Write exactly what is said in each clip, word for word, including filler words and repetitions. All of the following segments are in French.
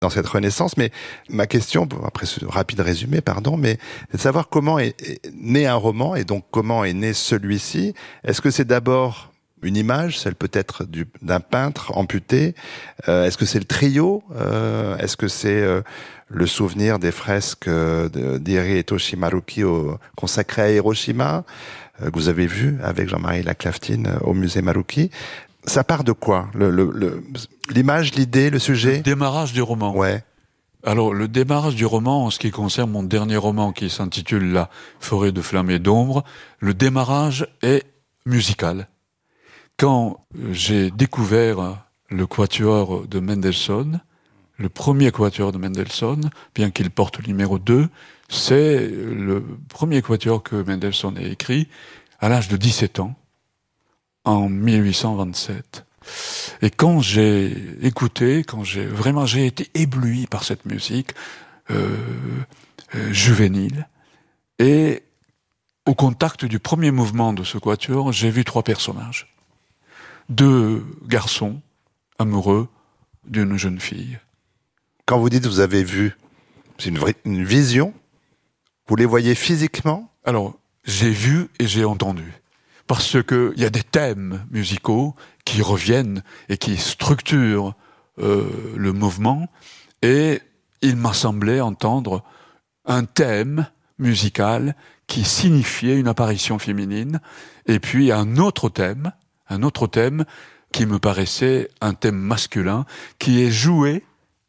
dans cette renaissance. Mais ma question, après ce rapide résumé, pardon, mais c'est de savoir comment est, est né un roman et donc comment est né celui-ci. Est-ce que c'est d'abord une image, celle peut-être du, d'un peintre amputé? euh, Est-ce que c'est le trio? euh, Est-ce que c'est euh, le souvenir des fresques de, d'Iri et Toshi Maruki au, consacrées à Hiroshima, euh, que vous avez vu avec Jean-Marie Laclaftine au musée Maruki? Ça part de quoi? le, le, le, L'image, l'idée, le sujet? Le démarrage du roman. Ouais. Alors, le démarrage du roman, en ce qui concerne mon dernier roman qui s'intitule La forêt de flammes et d'ombre, le démarrage est musical. Quand j'ai découvert le quatuor de Mendelssohn, le premier quatuor de Mendelssohn, bien qu'il porte le numéro deux, c'est le premier quatuor que Mendelssohn a écrit à l'âge de dix-sept ans, en mille huit cent vingt-sept. Et quand j'ai écouté, quand j'ai vraiment j'ai été ébloui par cette musique euh, euh, juvénile, et au contact du premier mouvement de ce quatuor, j'ai vu trois personnages. Deux garçons amoureux d'une jeune fille. Quand vous dites vous avez vu, c'est une, vraie, une vision? Vous les voyez physiquement? Alors, j'ai vu et j'ai entendu. Parce que il y a des thèmes musicaux qui reviennent et qui structurent euh, le mouvement. Et il m'a semblé entendre un thème musical qui signifiait une apparition féminine. Et puis un autre thème, un autre thème qui me paraissait un thème masculin, qui est joué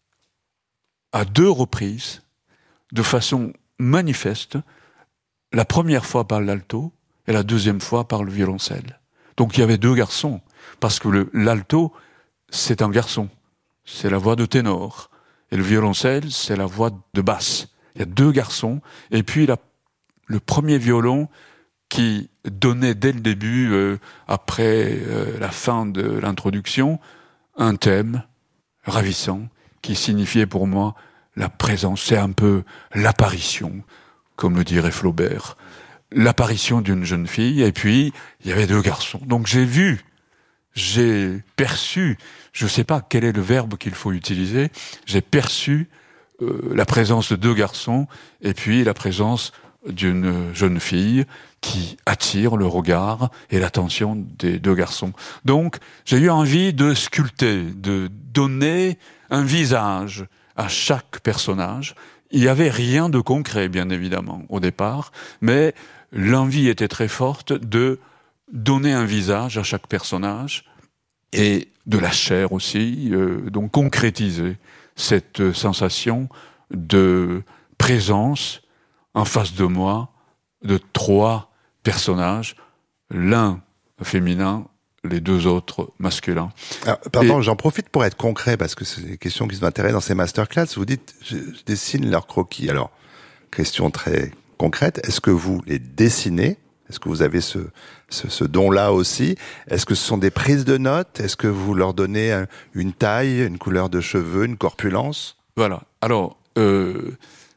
à deux reprises, de façon manifeste, la première fois par l'alto, et la deuxième fois par le violoncelle. Donc il y avait deux garçons, parce que le, l'alto, c'est un garçon, c'est la voix de ténor, et le violoncelle, c'est la voix de basse. Il y a deux garçons, et puis la, le premier violon qui donnait dès le début, euh, après euh, la fin de l'introduction, un thème ravissant, qui signifiait pour moi la présence, c'est un peu l'apparition, comme le dirait Flaubert. L'apparition d'une jeune fille, et puis il y avait deux garçons. Donc j'ai vu, j'ai perçu, je ne sais pas quel est le verbe qu'il faut utiliser, j'ai perçu euh, la présence de deux garçons, et puis la présence d'une jeune fille qui attire le regard et l'attention des deux garçons. Donc j'ai eu envie de sculpter, de donner un visage à chaque personnage. Il n'y avait rien de concret, bien évidemment, au départ, mais l'envie était très forte de donner un visage à chaque personnage et de la chair aussi, euh, donc concrétiser cette sensation de présence en face de moi de trois personnages, l'un féminin, les deux autres masculins. Alors, pardon, et... j'en profite pour être concret, parce que c'est des questions qui m'intéressent dans ces masterclass. Vous dites, je, je dessine leurs croquis. Alors, question très concrète, est-ce que vous les dessinez? Est-ce que vous avez ce, ce, ce don-là aussi? Est-ce que ce sont des prises de notes? Est-ce que vous leur donnez un, une taille, une couleur de cheveux, une corpulence? Voilà. Alors, euh,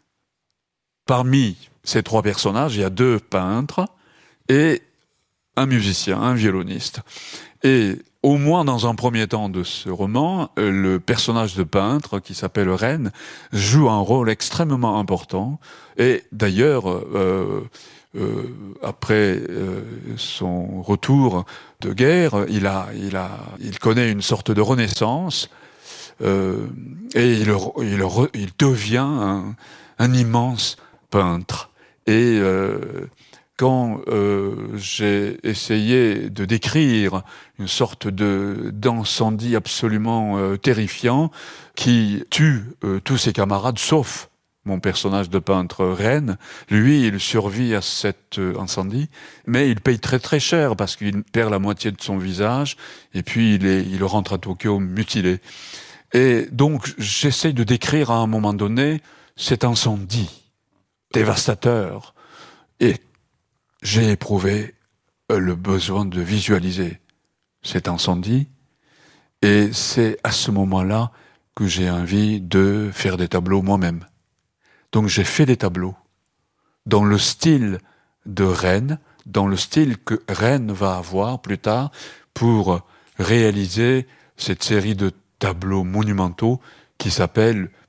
parmi ces trois personnages, il y a deux peintres et un musicien, un violoniste. Et au moins dans un premier temps de ce roman, le personnage de peintre, qui s'appelle Rennes, joue un rôle extrêmement important. Et d'ailleurs, euh, euh, après euh, son retour de guerre, il a, il a, il connaît une sorte de renaissance, euh, et il, il, il devient un, un immense peintre. Et euh, quand euh, j'ai essayé de décrire une sorte de d'incendie absolument euh, terrifiant qui tue euh, tous ses camarades, sauf mon personnage de peintre Rennes, lui, il survit à cet euh, incendie, mais il paye très très cher parce qu'il perd la moitié de son visage et puis il, est, il rentre à Tokyo mutilé. Et donc j'essaye de décrire à un moment donné cet incendie dévastateur. Et j'ai éprouvé le besoin de visualiser cet incendie. Et c'est à ce moment-là que j'ai envie de faire des tableaux moi-même. Donc j'ai fait des tableaux dans le style de Rennes, dans le style que Rennes va avoir plus tard pour réaliser cette série de tableaux monumentaux qui s'appelle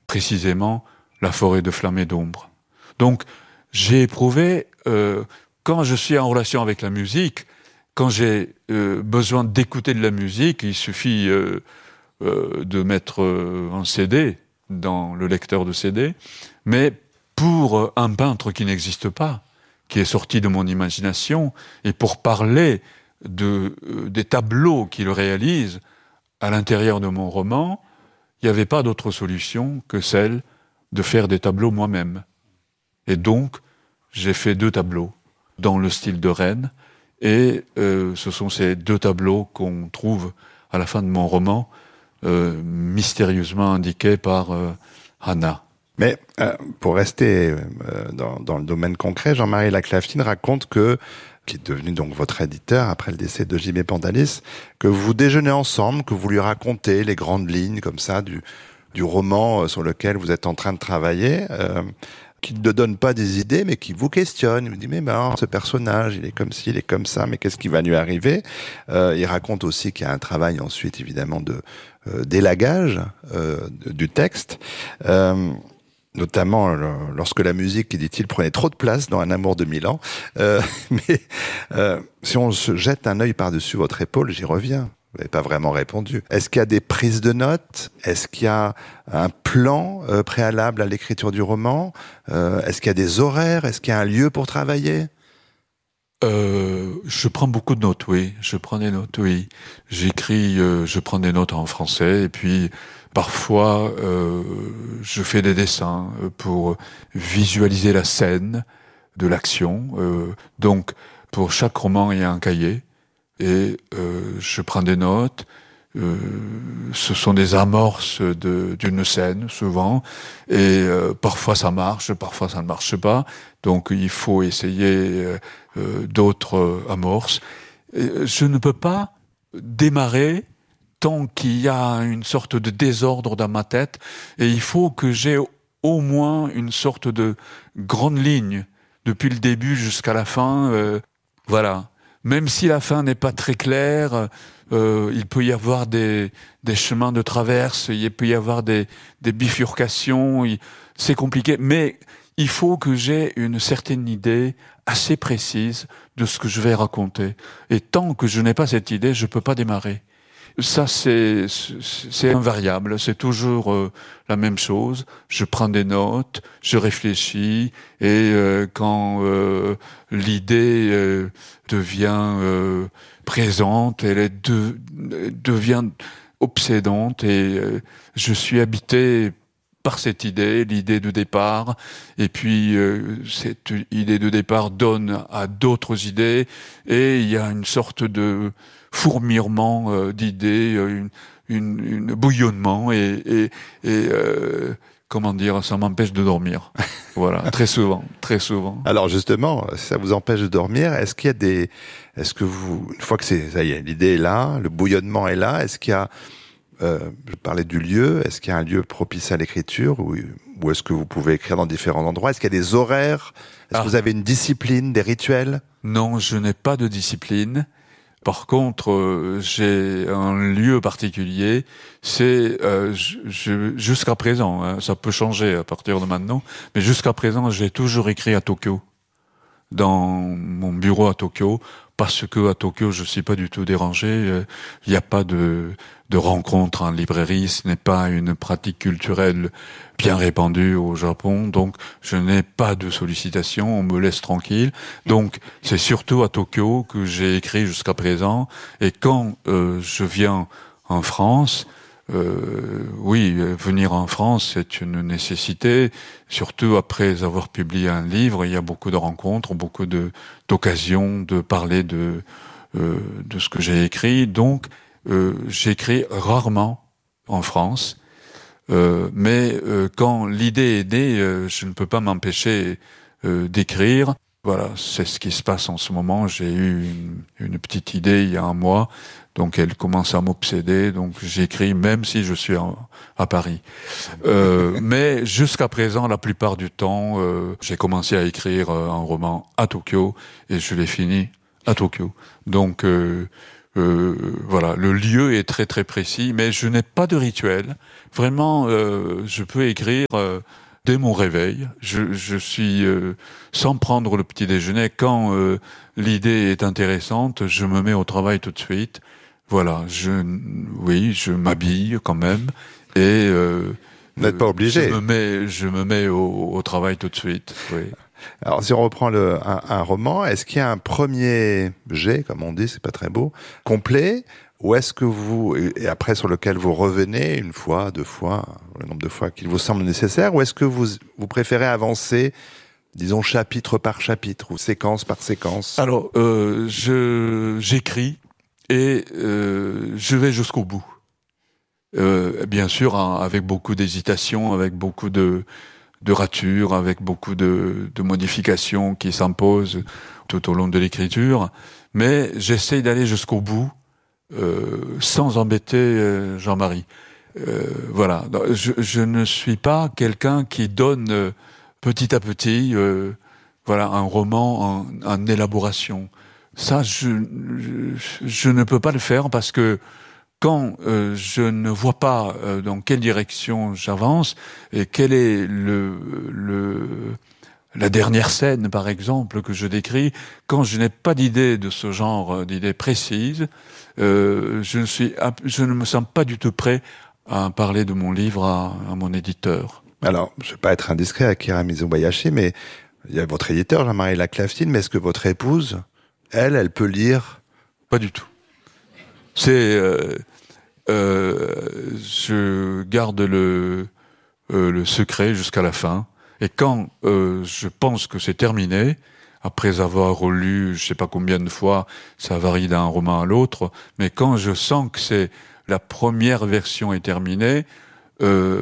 précisément La forêt de flammes et d'ombre. Donc, j'ai éprouvé, euh, quand je suis en relation avec la musique, quand j'ai euh, besoin d'écouter de la musique, il suffit euh, euh, de mettre euh, un C D dans le lecteur de C D, mais pour un peintre qui n'existe pas, qui est sorti de mon imagination, et pour parler de, euh, des tableaux qu'il réalise à l'intérieur de mon roman, il n'y avait pas d'autre solution que celle de faire des tableaux moi-même. Et donc, j'ai fait deux tableaux dans le style de Rennes, et euh, ce sont ces deux tableaux qu'on trouve à la fin de mon roman, euh, mystérieusement indiqués par euh, Hannah. Mais euh, pour rester euh, dans, dans le domaine concret, Jean-Marie Laclaftine raconte que, qui est devenu donc votre éditeur après le décès de Jimé Pandalis, que vous déjeunez ensemble, que vous lui racontez les grandes lignes comme ça du, du roman sur lequel vous êtes en train de travailler, euh, qui ne donne pas des idées, mais qui vous questionne. Il vous dit, mais ben, ce personnage, il est comme ci, il est comme ça, mais qu'est-ce qui va lui arriver? euh, Il raconte aussi qu'il y a un travail ensuite, évidemment, de euh, d'élagage euh, du texte. Euh, notamment lorsque la musique, dit-il, prenait trop de place dans Un amour de mille ans. Euh, mais euh, si on se jette un œil par-dessus votre épaule, j'y reviens. Vous n'avez pas vraiment répondu. Est-ce qu'il y a des prises de notes? Est-ce qu'il y a un plan euh, préalable à l'écriture du roman? euh, Est-ce qu'il y a des horaires? Est-ce qu'il y a un lieu pour travailler? Euh, je prends beaucoup de notes, oui. Je prends des notes, oui. J'écris, euh, je prends des notes en français, et puis parfois euh, je fais des dessins pour visualiser la scène de l'action. Euh, donc, pour chaque roman, il y a un cahier, et euh, je prends des notes. Euh, ce sont des amorces de, d'une scène, souvent, et euh, parfois ça marche, parfois ça ne marche pas. Donc, il faut essayer euh, euh, d'autres euh, amorces. Et je ne peux pas démarrer tant qu'il y a une sorte de désordre dans ma tête, et il faut que j'ai au moins une sorte de grande ligne depuis le début jusqu'à la fin. Euh, voilà. Même si la fin n'est pas très claire, euh, il peut y avoir des, des chemins de traverse, il peut y avoir des, des bifurcations, il, c'est compliqué, mais il faut que j'ai une certaine idée assez précise de ce que je vais raconter. Et tant que je n'ai pas cette idée, je ne peux pas démarrer. Ça, c'est, c'est invariable, c'est toujours euh, la même chose. Je prends des notes, je réfléchis, et euh, quand euh, l'idée euh, devient euh, présente, elle est de, devient obsédante, et euh, je suis habité par cette idée, l'idée de départ, et puis euh, cette idée de départ donne à d'autres idées, et il y a une sorte de fourmillement euh, d'idées, une, une, une bouillonnement, et, et, et euh, comment dire, ça m'empêche de dormir. Voilà, très souvent, très souvent. Alors justement, ça vous empêche de dormir. Est-ce qu'il y a des, est-ce que vous, une fois que c'est, ça y est, l'idée est là, le bouillonnement est là, est-ce qu'il y a, euh, je parlais du lieu, est-ce qu'il y a un lieu propice à l'écriture, ou, ou est-ce que vous pouvez écrire dans différents endroits? Est-ce qu'il y a des horaires? Est-ce ah. que vous avez une discipline, des rituels? Non, je n'ai pas de discipline. Par contre, euh, j'ai un lieu particulier, c'est euh, je, je, jusqu'à présent, hein, ça peut changer à partir de maintenant, mais jusqu'à présent, j'ai toujours écrit à Tokyo, dans mon bureau à Tokyo, parce que à Tokyo, je suis pas du tout dérangé. Il n'y a pas de, de rencontres en librairie, ce n'est pas une pratique culturelle bien répandue au Japon, donc je n'ai pas de sollicitations, on me laisse tranquille. Donc c'est surtout à Tokyo que j'ai écrit jusqu'à présent, et quand euh, je viens en France, Euh, oui, venir en France, c'est une nécessité, surtout après avoir publié un livre. Il y a beaucoup de rencontres, beaucoup de d'occasions de parler de euh, de ce que j'ai écrit. Donc, euh, j'écris rarement en France, euh, mais euh, quand l'idée est née, euh, je ne peux pas m'empêcher euh, d'écrire. Voilà, c'est ce qui se passe en ce moment. J'ai eu une, une petite idée il y a un mois, donc elle commence à m'obséder, donc j'écris même si je suis en, à Paris. Euh, mais jusqu'à présent, la plupart du temps, euh, j'ai commencé à écrire un roman à Tokyo, et je l'ai fini à Tokyo. Donc euh, Euh, voilà, le lieu est très très précis, mais je n'ai pas de rituel. Vraiment, euh, je peux écrire euh, dès mon réveil. Je, je suis euh, sans prendre le petit déjeuner. Quand euh, l'idée est intéressante, je me mets au travail tout de suite. Voilà, je, oui, je m'habille quand même et euh, vous n'êtes pas obligé. Je me mets, je me mets au, au travail tout de suite. Oui. Alors, si on reprend le, un, un roman, est-ce qu'il y a un premier jet, comme on dit, c'est pas très beau, complet, ou est-ce que vous, et après sur lequel vous revenez une fois, deux fois, le nombre de fois qu'il vous semble nécessaire, ou est-ce que vous, vous préférez avancer, disons, chapitre par chapitre, ou séquence par séquence? Alors, euh, je, j'écris et euh, je vais jusqu'au bout. Euh, bien sûr, hein, avec beaucoup d'hésitation, avec beaucoup de, de ratures, avec beaucoup de, de modifications qui s'imposent tout au long de l'écriture, mais j'essaye d'aller jusqu'au bout euh, sans embêter euh, Jean-Marie. Euh, voilà, je, je ne suis pas quelqu'un qui donne euh, petit à petit, euh, voilà, un roman en, en élaboration. Ça, je, je, je ne peux pas le faire parce que quand euh, je ne vois pas euh, dans quelle direction j'avance et quelle est le, le la dernière scène, par exemple, que je décris, quand je n'ai pas d'idée de ce genre, d'idée précise, euh, je ne suis, je ne me sens pas du tout prêt à parler de mon livre à, à mon éditeur. Alors, je ne vais pas être indiscret, Akira Mizubayashi, mais il y a votre éditeur, Jean-Marie Laclaftine, mais est-ce que votre épouse, elle, elle peut lire? Pas du tout. C'est, euh, euh, je garde le, euh, le secret jusqu'à la fin. Et quand euh, je pense que c'est terminé, après avoir relu, je sais pas combien de fois, ça varie d'un roman à l'autre, mais quand je sens que c'est la première version est terminée, euh,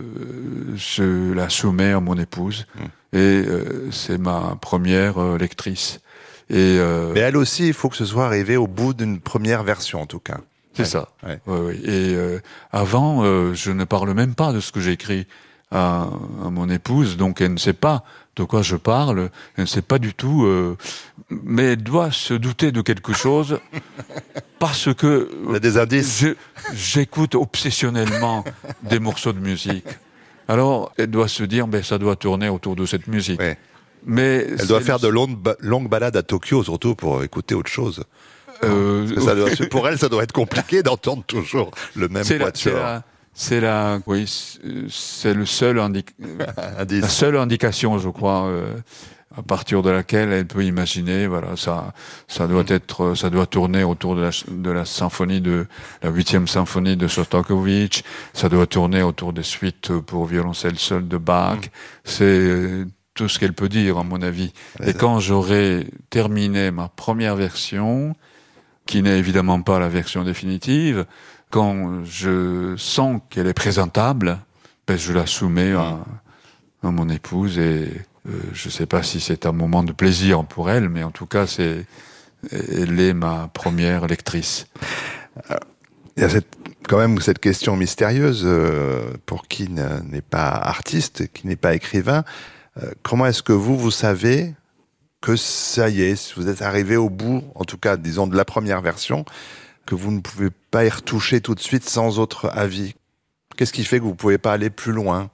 je la soumets à mon épouse. Mmh. Et euh, c'est ma première euh, lectrice. Et euh, mais elle aussi, il faut que ce soit arrivé au bout d'une première version, en tout cas. C'est ouais. ça. Ouais. Ouais, ouais. Et euh, avant, euh, je ne parle même pas de ce que j'écris à, à mon épouse, donc elle ne sait pas de quoi je parle, elle ne sait pas du tout, euh, mais elle doit se douter de quelque chose parce que il y a des indices. Je, j'écoute obsessionnellement des morceaux de musique. Alors, elle doit se dire, ben ça doit tourner autour de cette musique. Ouais. Mais elle doit faire de longues, ba- longues balades à Tokyo, surtout pour écouter autre chose. Euh, Parce que ça doit, pour elle, ça doit être compliqué d'entendre toujours le même c'est quatuor. La, c'est la, oui, c'est le seul indi- la seule indication, je crois, euh, à partir de laquelle elle peut imaginer. Voilà, ça, ça doit être, ça doit tourner autour de la, de la symphonie de la huitième symphonie de Shostakovich. Ça doit tourner autour des suites pour violoncelle seul de Bach. Mm. C'est tout ce qu'elle peut dire, à mon avis. Et quand j'aurai terminé ma première version, qui n'est évidemment pas la version définitive, quand je sens qu'elle est présentable, ben je la soumets à, à mon épouse et euh, je ne sais pas si c'est un moment de plaisir pour elle, mais en tout cas, c'est, elle est ma première lectrice. Alors, il y a cette, quand même cette question mystérieuse euh, pour qui n'est pas artiste, qui n'est pas écrivain. Euh, comment est-ce que vous, vous savez que ça y est, vous êtes arrivé au bout, en tout cas, disons, de la première version, que vous ne pouvez pas y retoucher tout de suite sans autre avis? Qu'est-ce qui fait que vous ne pouvez pas aller plus loin?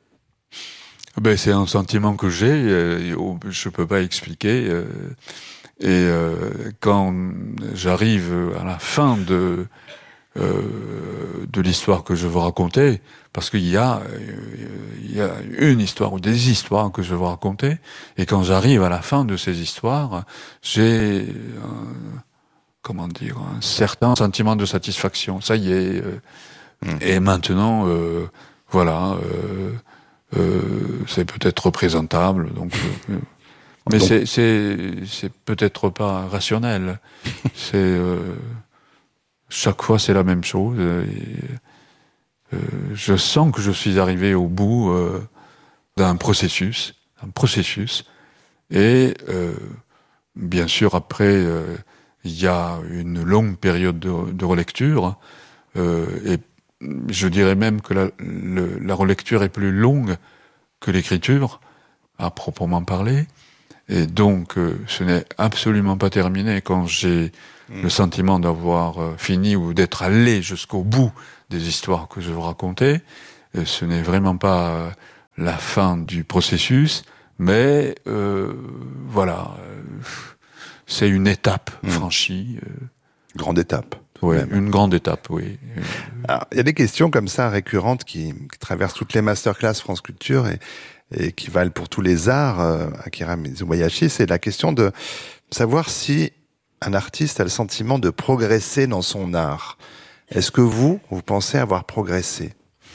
Ben, c'est un sentiment que j'ai, euh, je ne peux pas expliquer. Euh, et euh, quand j'arrive à la fin de, euh, de l'histoire que je veux raconter, parce qu'il y a, il y a une histoire ou des histoires que je veux raconter, et quand j'arrive à la fin de ces histoires, j'ai un, comment dire, un certain sentiment de satisfaction. Ça y est. Euh, mmh. Et maintenant, euh, voilà, euh, euh, c'est peut-être représentable. Donc, euh, mais donc... c'est, c'est, c'est peut-être pas rationnel. c'est euh, chaque fois, c'est la même chose. Et, euh, je sens que je suis arrivé au bout euh, d'un processus, un processus. Et euh, bien sûr, après. Euh, il y a une longue période de, de relecture, euh, et je dirais même que la, le, la relecture est plus longue que l'écriture, à proprement parler. Et donc, euh, ce n'est absolument pas terminé quand j'ai mmh. le sentiment d'avoir euh, fini ou d'être allé jusqu'au bout des histoires que je vous racontais. Et ce n'est vraiment pas euh, la fin du processus, mais euh, voilà, euh, c'est une étape mmh. franchie. Euh, grande étape. Oui, une grande étape, oui. Alors, il y a des questions comme ça récurrentes qui, qui traversent toutes les masterclass France Culture et et qui valent pour tous les arts, euh, Akira Mizubayashi, c'est la question de savoir si un artiste a le sentiment de progresser dans son art. Est-ce que vous, vous pensez avoir progressé ?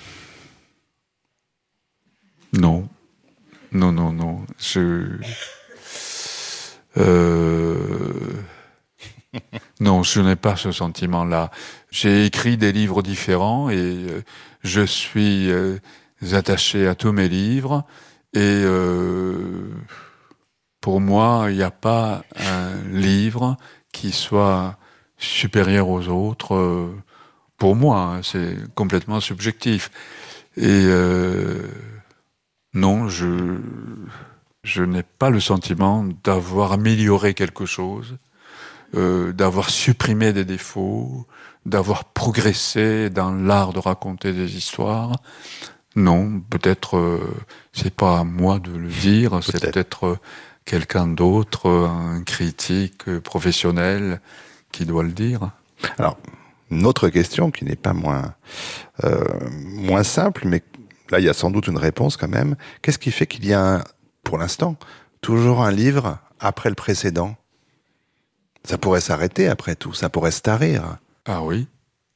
Non. Non, non, non. Je... Euh... non, je n'ai pas ce sentiment-là. J'ai écrit des livres différents et euh, je suis... Euh, attaché à tous mes livres et euh, pour moi il n'y a pas un livre qui soit supérieur aux autres euh, pour moi hein, c'est complètement subjectif et euh, non je je n'ai pas le sentiment d'avoir amélioré quelque chose euh, d'avoir supprimé des défauts d'avoir progressé dans l'art de raconter des histoires. Non, peut-être euh, c'est pas à moi de le dire, peut-être. C'est peut-être euh, quelqu'un d'autre, euh, un critique euh, professionnel qui doit le dire. Alors, une autre question qui n'est pas moins euh, moins simple, mais là il y a sans doute une réponse quand même. Qu'est-ce qui fait qu'il y a, un, pour l'instant, toujours un livre après le précédent ? Ça pourrait s'arrêter après tout, ça pourrait se tarir. Ah oui.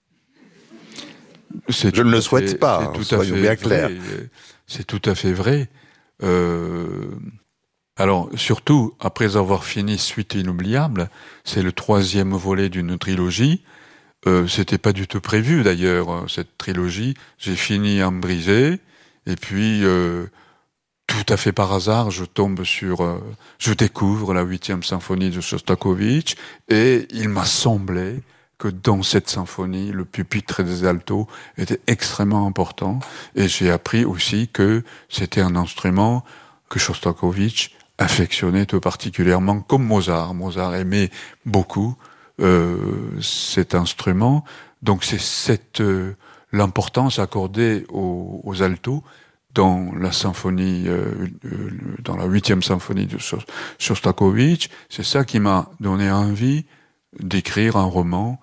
C'est Je ne le souhaite fait, pas, tout soyons à fait bien clairs. C'est tout à fait vrai. Euh, alors, surtout, après avoir fini Suite inoubliable, c'est le troisième volet d'une trilogie. Euh, c'était pas du tout prévu, d'ailleurs, cette trilogie. J'ai fini en brisé, et puis, euh, tout à fait par hasard, je tombe sur... Euh, je découvre la huitième symphonie de Shostakovich, et il m'a semblé que dans cette symphonie, le pupitre des altos était extrêmement important. Et j'ai appris aussi que c'était un instrument que Shostakovich affectionnait tout particulièrement, comme Mozart. Mozart aimait beaucoup euh, cet instrument. Donc c'est cette euh, l'importance accordée aux, aux altos dans la symphonie, euh, euh, dans la huitième symphonie de Shostakovich. C'est ça qui m'a donné envie d'écrire un roman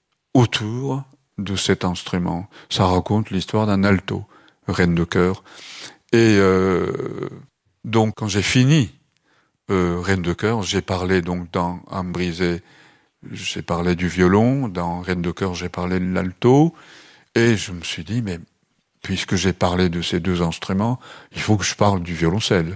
autour de cet instrument. Ça raconte l'histoire d'un alto, reine de chœur. Et euh, donc, quand j'ai fini euh, Reine de chœur, j'ai parlé donc dans Un brisé, j'ai parlé du violon, dans Reine de chœur, j'ai parlé de l'alto, et je me suis dit, mais puisque j'ai parlé de ces deux instruments, il faut que je parle du violoncelle.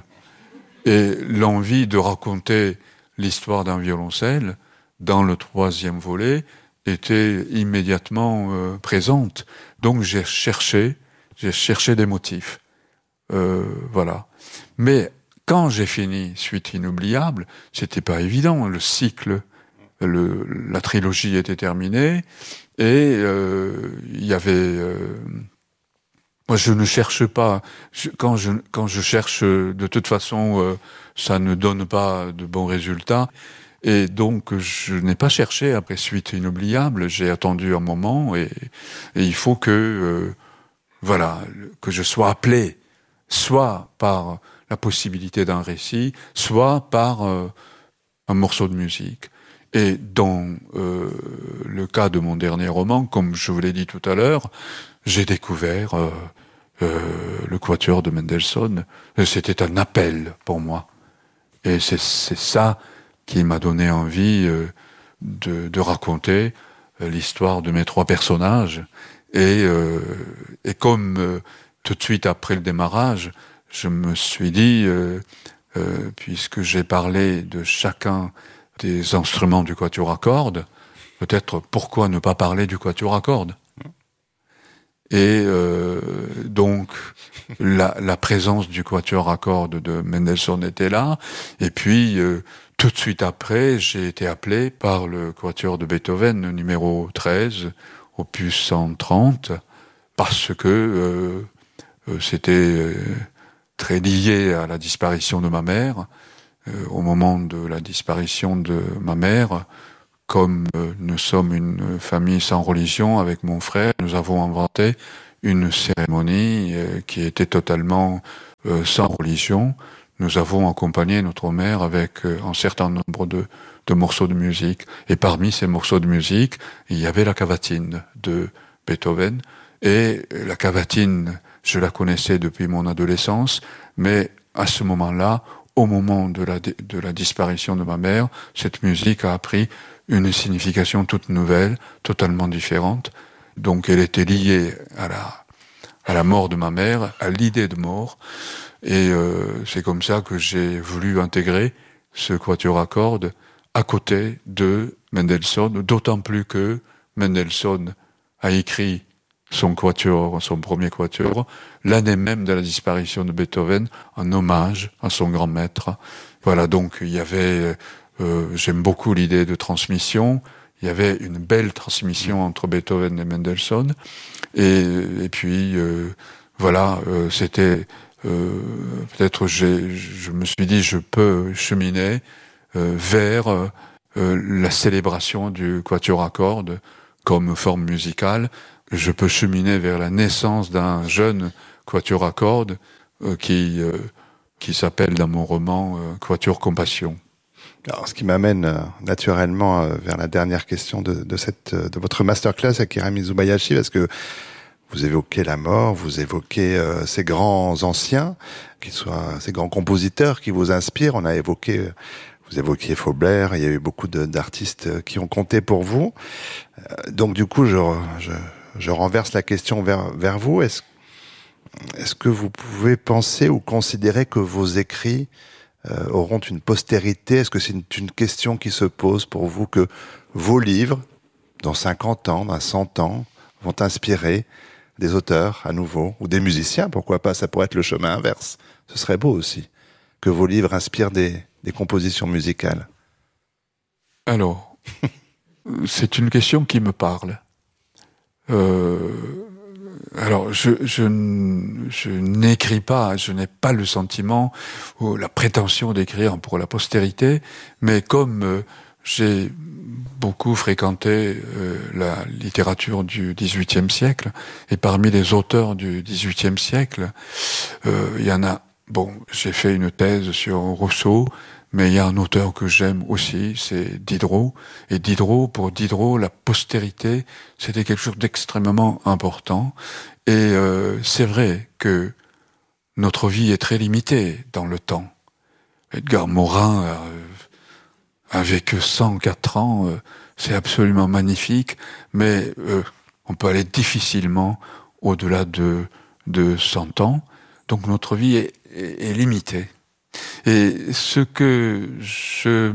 Et l'envie de raconter l'histoire d'un violoncelle dans le troisième volet était immédiatement euh, présente. Donc j'ai cherché, j'ai cherché des motifs. Euh, voilà. Mais quand j'ai fini Suite inoubliable, c'était pas évident. Le cycle, le, la trilogie était terminée et euh, il y avait. Euh, moi, je ne cherche pas. Je, quand je quand je cherche, de toute façon, euh, ça ne donne pas de bons résultats. Et donc, je n'ai pas cherché après Suite inoubliable. J'ai attendu un moment et, et il faut que, euh, voilà, que je sois appelé, soit par la possibilité d'un récit, soit par euh, un morceau de musique. Et dans euh, le cas de mon dernier roman, comme je vous l'ai dit tout à l'heure, j'ai découvert euh, euh, le Quatuor de Mendelssohn. C'était un appel pour moi. Et c'est, c'est ça qui m'a donné envie euh, de, de raconter euh, l'histoire de mes trois personnages. Et, euh, et comme euh, tout de suite après le démarrage, je me suis dit, euh, euh, puisque j'ai parlé de chacun des instruments du quatuor à cordes, peut-être pourquoi ne pas parler du quatuor à cordes ? Et euh, donc la, la présence du quatuor à cordes de Mendelssohn était là, et puis euh, tout de suite après, j'ai été appelé par le quatuor de Beethoven, numéro treize, opus cent trente, parce que euh, euh, c'était euh, très lié à la disparition de ma mère. euh, au moment de la disparition de ma mère, comme euh, nous sommes une famille sans religion avec mon frère, nous avons inventé une cérémonie euh, qui était totalement euh, sans religion. Nous avons accompagné notre mère avec euh, un certain nombre de, de morceaux de musique. Et parmi ces morceaux de musique, il y avait la cavatine de Beethoven. Et la cavatine, je la connaissais depuis mon adolescence, mais à ce moment-là, au moment de la, de la disparition de ma mère, cette musique a pris une signification toute nouvelle, totalement différente. Donc elle était liée à la, à la mort de ma mère, à l'idée de mort. Et euh, c'est comme ça que j'ai voulu intégrer ce quatuor à cordes à côté de Mendelssohn, d'autant plus que Mendelssohn a écrit son quatuor, son premier quatuor, l'année même de la disparition de Beethoven, en hommage à son grand maître. Voilà, donc il y avait, euh, j'aime beaucoup l'idée de transmission, il y avait une belle transmission entre Beethoven et Mendelssohn, et, et puis, euh, voilà, euh, c'était, euh, peut-être j'ai, je me suis dit, je peux cheminer euh, vers euh, la célébration du quatuor à cordes comme forme musicale. Je peux cheminer vers la naissance d'un jeune quatuor à cordes euh, qui euh, qui s'appelle dans mon roman euh, Quatuor Compassion. Alors, ce qui m'amène euh, naturellement euh, vers la dernière question de, de cette euh, de votre masterclass Akira Mizubayashi, parce que vous évoquez la mort, vous évoquez euh, ces grands anciens, qui soient ces grands compositeurs qui vous inspirent. On a évoqué, euh, vous évoquiez Faubert, il y a eu beaucoup de, d'artistes qui ont compté pour vous. Euh, donc du coup, je, je Je renverse la question vers, vers vous. Est-ce, est-ce que vous pouvez penser ou considérer que vos écrits euh, auront une postérité? Est-ce que c'est une, une question qui se pose pour vous, que vos livres, dans cinquante ans, dans cent ans, vont inspirer des auteurs à nouveau, ou des musiciens, pourquoi pas? Ça pourrait être le chemin inverse. Ce serait beau aussi, que vos livres inspirent des, des compositions musicales. Alors, c'est une question qui me parle. Euh, alors, je, je, je n'écris pas, je n'ai pas le sentiment ou la prétention d'écrire pour la postérité, mais comme euh, j'ai beaucoup fréquenté euh, la littérature du dix-huitième siècle, et parmi les auteurs du dix-huitième siècle, euh, il y en a, bon, j'ai fait une thèse sur Rousseau, mais il y a un auteur que j'aime aussi, c'est Diderot. Et Diderot, pour Diderot, la postérité, c'était quelque chose d'extrêmement important. Et euh, c'est vrai que notre vie est très limitée dans le temps. Edgar Morin a, a vécu cent quatre ans, euh, c'est absolument magnifique, mais euh, on peut aller difficilement au-delà de, de cent ans. Donc notre vie est, est, est limitée. Et ce que je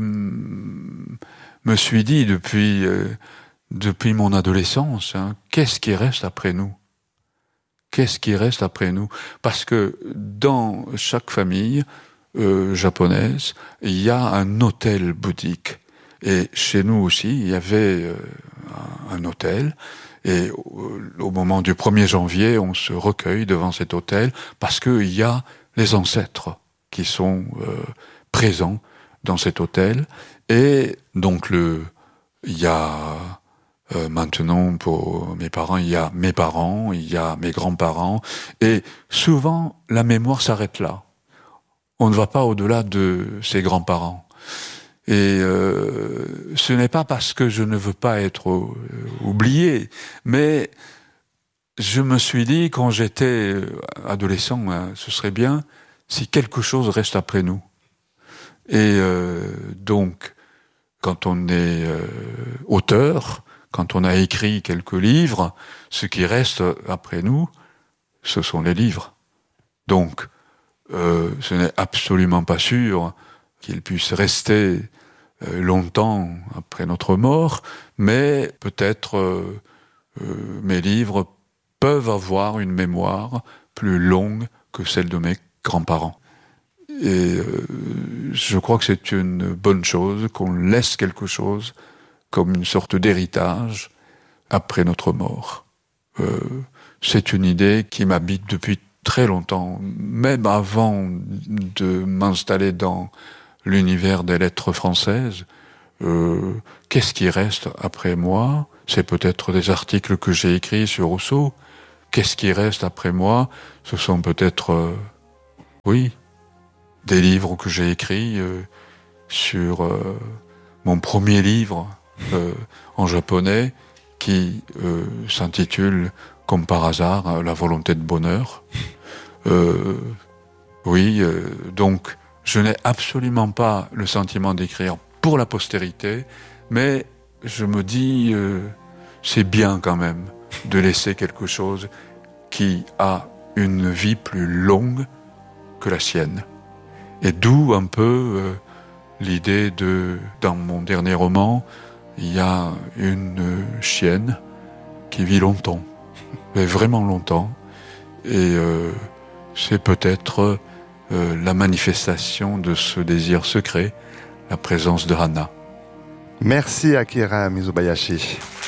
me suis dit depuis euh, depuis mon adolescence, hein, qu'est-ce qui reste après nous? Qu'est-ce qui reste après nous? Parce que dans chaque famille euh, japonaise, il y a un hôtel bouddhique. Et chez nous aussi, il y avait euh, un, un hôtel. Et au, au moment du premier janvier, on se recueille devant cet hôtel parce qu'il y a les ancêtres qui sont euh, présents dans cet hôtel. Et donc, le, il y a euh, maintenant, pour mes parents, il y a mes parents, il y a mes grands-parents. Et souvent, la mémoire s'arrête là. On ne va pas au-delà de ses grands-parents. Et euh, ce n'est pas parce que je ne veux pas être euh, oublié, mais je me suis dit, quand j'étais adolescent, hein, ce serait bien si quelque chose reste après nous. Et euh, donc, quand on est euh, auteur, quand on a écrit quelques livres, ce qui reste après nous, ce sont les livres. Donc, euh, ce n'est absolument pas sûr qu'ils puissent rester euh, longtemps après notre mort, mais peut-être euh, euh, mes livres peuvent avoir une mémoire plus longue que celle de mes grands-parents. Et euh, je crois que c'est une bonne chose, qu'on laisse quelque chose comme une sorte d'héritage après notre mort. Euh, c'est une idée qui m'habite depuis très longtemps, même avant de m'installer dans l'univers des lettres françaises. Euh, qu'est-ce qui reste après moi? C'est peut-être des articles que j'ai écrits sur Rousseau. Qu'est-ce qui reste après moi? Ce sont peut-être, euh, oui, des livres que j'ai écrits euh, sur euh, mon premier livre euh, en japonais qui euh, s'intitule, comme par hasard, La volonté de bonheur. Euh, oui, euh, donc je n'ai absolument pas le sentiment d'écrire pour la postérité, mais je me dis, euh, c'est bien quand même de laisser quelque chose qui a une vie plus longue que la sienne. Et d'où un peu euh, l'idée de, dans mon dernier roman, il y a une chienne qui vit longtemps, mais vraiment longtemps, et euh, c'est peut-être euh, la manifestation de ce désir secret, la présence de Hana. Merci Akira Mizubayashi.